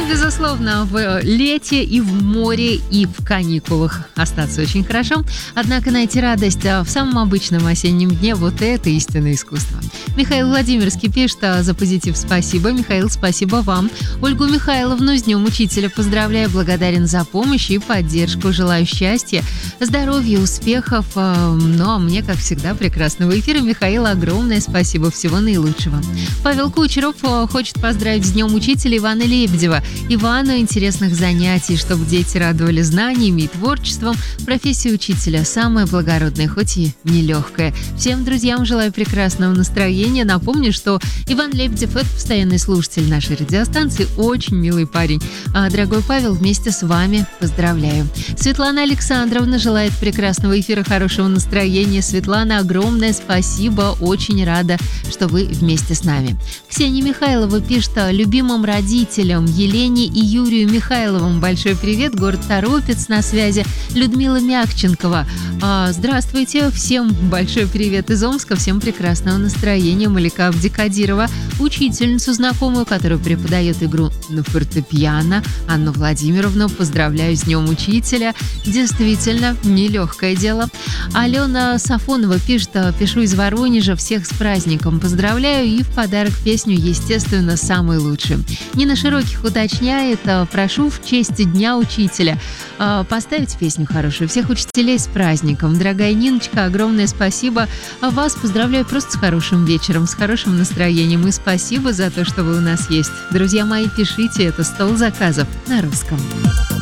Безусловно, в лете и в море, и в каникулах остаться очень хорошо. Однако найти радость в самом обычном осеннем дне – вот это истинное искусство. Михаил Владимирский пишет: за позитив спасибо. Михаил, спасибо вам. Ольгу Михайловну с Днем Учителя поздравляю, благодарен за помощь и поддержку. Желаю счастья, здоровья, успехов. Ну а мне, как всегда, прекрасного эфира. Михаил, огромное спасибо, всего наилучшего. Павел Кучеров хочет поздравить с Днем Учителя Ивана Лебедева. Ивану интересных занятий, чтобы дети радовали знаниями и творчеством. Профессия учителя самая благородная, хоть и нелегкая. Всем друзьям желаю прекрасного настроения. Напомню, что Иван Лебедев – это постоянный слушатель нашей радиостанции, очень милый парень. Дорогой Павел, вместе с вами поздравляю. Светлана Александровна желает прекрасного эфира, хорошего настроения. Светлана, огромное спасибо, очень рада, что вы вместе с нами. Ксения Михайлова пишет: любимым родителям Елене и Юрию Михайловым большой привет, город Торопец на связи. Людмила Мягченкова: здравствуйте, всем большой привет из Омска, всем прекрасного настроения. Малика Абдикадирова, учительницу знакомую, которая преподает игру на фортепиано, Анну Владимировну, поздравляю с Днем Учителя. Действительно, нелегкое дело. Алена Сафонова пишет: пишу из Воронежа, всех с праздником поздравляю и в подарок песню, естественно, самый лучший. Нина Широких уточняет: прошу в честь Дня Учителя поставить песню хорошую. Всех учителей с праздником. Дорогая Ниночка, огромное спасибо. Вас поздравляю просто с хорошим вечером, с хорошим настроением. И спасибо за то, что вы у нас есть. Друзья мои, пишите, это «Стол заказов» на русском.